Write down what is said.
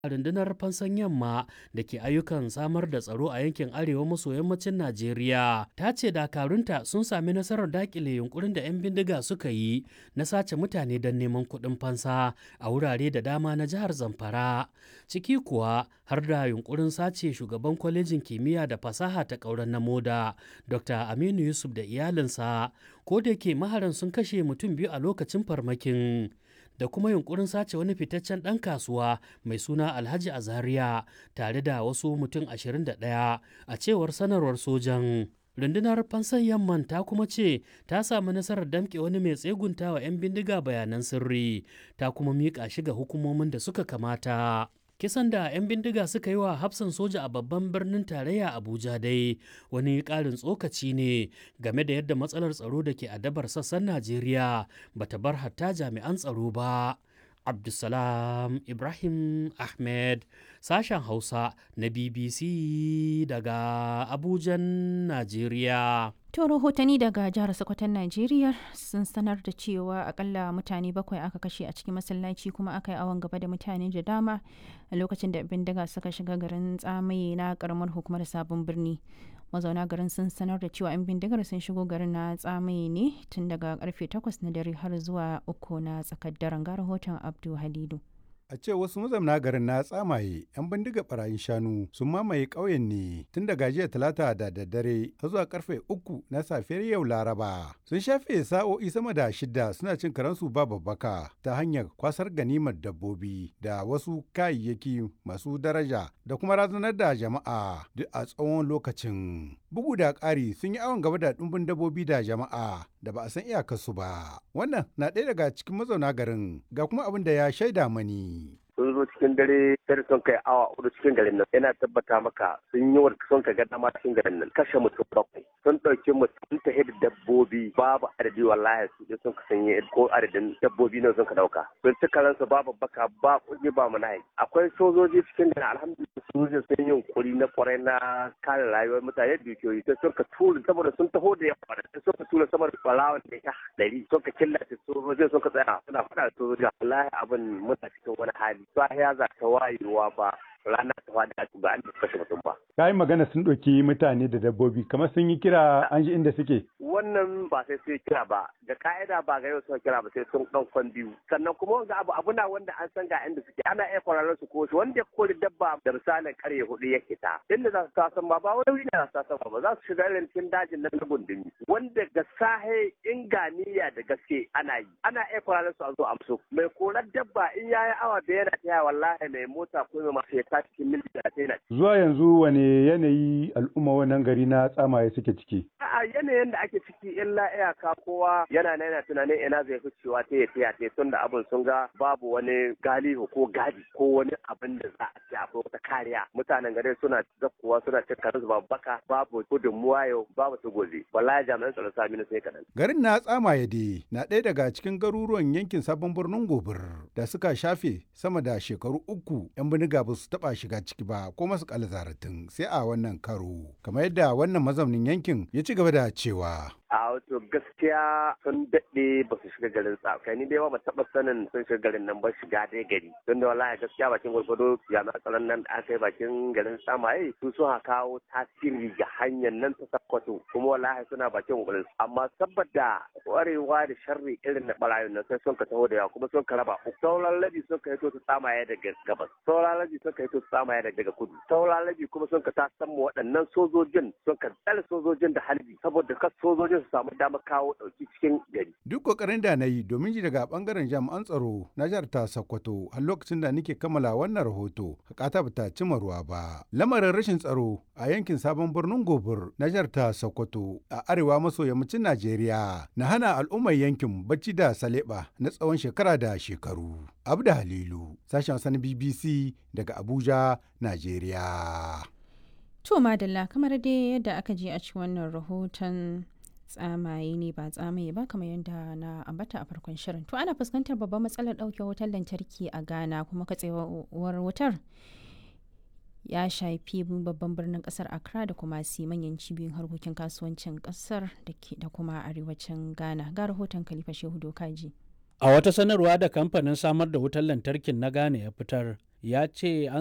rundunar fansan yamma da ke ayyukan samar da tsaro a yankin arewa maso yammacin Najeriya ta ce dakarunta sun sami nasarar dakile yunkurin da 'yan bindiga suka yi na sace mutane don neman kuɗin fansa a wurare da dama na jihar Zamfara, ciki kuwa har da yunkurin sace shugaban kwalejin kimiyya da fasaha ta ƙauren na Moda Dr. Aminu Yusuf da iyalinsa, ko da ke maharan sun kashe mutum biyu a lokacin farmakin. Da kuma yunkurin sace wani fitaccen ɗan kasuwa mai suna Alhaji Azariya tare da wasu mutum 21 a cewar sanarwar sojan. Rundunar fansan yamman ta kuma ce ta samu nasarar damƙe wani mai tsegunta wa 'yan bindiga bayanan sirri, ta kuma miƙa shi ga hukumomin da suka kamata. Kisan da 'yan bindiga suka yi wa hafsan soja a babban birnin tarayya Abuja dai wani ƙarin tsokaci ne game da yadda matsalar tsaro da ke adabar sassan Najeriya bata bar hatta jami'an tsaro ba. Abdulsalam Ibrahim Ahmed, sashen Hausa na BBC daga Abujan, Najeriya. To rahotanni daga jihar Sokoton Najeriya sun sanar da cewa akalla mutane 7 aka kashe a cikin masallaci kuma aka yi awon gaba da mutane da dama a lokacin da bindiga suka shiga garin Tsamaye na karamar hukumar Sabon Birni. Mazauna garin sun sanar da cewa 'yan bindigar sun shigo garin na Tsamaye ne tun daga karfe 8 na dare har zuwa 3 na tsakar daren, ga rahoton Abdu Halidu. A ce wasu mazauna garin na Tsamaye 'yan bindiga barayin shanu sun mamaye ƙauyen ne tun daga jiya talata da daddare har zuwa karfe 3 na safiyar yau Laraba. Sun shafe sa'o'i sama da 6 suna cin karansu ba babbaka ta hanyar kwasar ganimar dabbobi da wasu kayayyaki masu daraja da kuma razanar da jama'a duk a tsawon lokacin. Bugu da ƙari sun yi awon gaba da ɗumbin dabbobi da jama'a da ba a san iyakarsu ba. Wannan na ɗaya daga cikin mazauna garin, ga kuma abin da ya shaida mani. Sun zo cikin dare sai sun kai awa 4 cikin garin nan, yana tabbata maka sun yi wa sun ka ga dama cikin garin nan, kashe mutum 7 sun ɗauki mutum ta hidda dabbobi babu adadi, wallahi su je sun ka sanye ko adadin dabbobi ne sun ka dauka, sun ci karansu babu baka ba kuɗi ba manayi. Akwai sojoji cikin garin, alhamdulillah sojoji sun yi yunkuri na kwarai na kare rayuwar mutane da dukiyoyi, sai sun ka tura saboda sun taho da yawa da sun ka tura saboda balawan da ya 100 sun ka killace sojojin sun ka tsaya suna faɗa da sojoji. Wallahi abin muna cikin wani hali, sahiya za ta wayewa ba rana ta fada a ba an kashe mutum ba. Ka yi magana sun ɗauki mutane da dabbobi kamar sun yi kira an ji inda suke. Wannan ba sai sun kira ba, da ka'ida ba ga yau sun kira ba sai sun ɗaukan biyu. Sannan kuma wanga abu na wanda an san ga inda suke, ana iya kwararren su ko wanda ya kori dabba da misalin karye 4 yake ta. Inda za su tasan ba wani wuri ne za su tasan ba, za su shiga irin cikin dajin nan na gundumi. Wanda ga sahe inganiya da gaske ana yi. Ana iya kwararren su a zo amso. Mai korar dabba in ya yi awa da yana taya wallahi mai mota ko mai masu ta cikin mil 30. Zuwa yanzu wane yanayi al'umma wannan gari na Tsamaye suke ciki? A yanayin da ake ciki illa iyaka kowa yana tunanin ina zai fi cewa ta yi tun da abin sun ga babu wani galihu ko gadi ko wani abin da za a ce akwai wata kariya. Mutanen gari suna zakkuwa suna cin karansu babu baka babu gudunmuwa yau babu su gobe. Wallahi jami'an tsaron sami na sai kaɗan. Garin na Tsamaye dai na ɗaya daga cikin garuruwan yankin Sabon Birnin Gobir da suka shafe sama da shekaru 3 'yan bindiga ba su taɓa shiga ciki ba ko masu zaratin sai a wannan karo, kamar yadda wannan mazaunin yankin ya ci gaba da cewa. A wato gaskiya sun daɗe ba su shiga garin Tsamaye, ni dai ba taɓa sanin sun shiga garin nan ba shiga dai gari, don da wallahi gaskiya bakin gwargwado jami'an tsaron nan da aka yi bakin garin Tsamaye su suna kawo tasiri ga hanyar nan ta Sokoto, kuma wallahi suna bakin gwargwado, amma saboda kwarewa da sharri irin na barayin nan sai sun ka taho da yawa kuma sun ka raba uku. Sauran labi sun ka hito su Tsamaye daga gabas, sauran labi sun ka hito su Tsamaye daga kudu, sauran labi kuma sun ka tasan mu waɗannan sojojin sun ka tsare sojojin da halbi saboda kas sojojin su samu damar kawo ɗauki cikin gari. Duk kokarin da na yi domin ji daga bangaren jami'an tsaro na jihar ta Sokoto har lokacin da nake kammala wannan rahoto hakata bata cima ruwa ba. Lamarin rashin tsaro a yankin Sabon Birnin Gobir na jihar ta Sokoto a arewa maso yammacin Najeriya na hana al'ummar yankin bacci da saleba na tsawon shekara da shekaru. Abda Halilu, sashen Hausa na BBC daga Abuja, Najeriya. To madalla, kamar dai yadda aka je a cikin wannan rahoton Tsamaye ne ba Tsamaye ba kamar yadda na ambata a farkon shirin. To ana fuskantar babban matsalar ɗauke wutar lantarki a Ghana, kuma katsewar wutar ya shafi babban birnin kasar Accra da kuma manyan cibiyoyin harkokin kasuwancin kasar da kuma arewacin Ghana. Ga rahoton Khalifa Shehu Dokaji. A wata sanarwa da kamfanin samar da wutar lantarkin na Ghana ya fitar, ya ce an